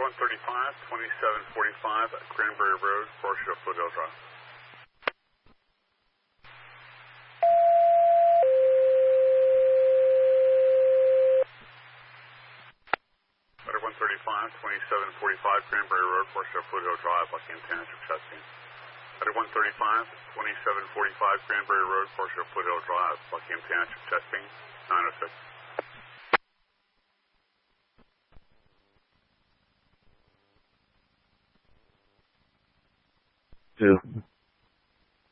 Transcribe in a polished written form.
135, 2745 Cranberry Road, Forest Foothill Drive. Letter 135, 2745 Cranberry Road, Forest Foothill Drive, Lucky and Tanner testing. Letter 135, 2745 Cranberry Road, Forest Foothill Drive, Lucky and Tanner testing, 906. 2.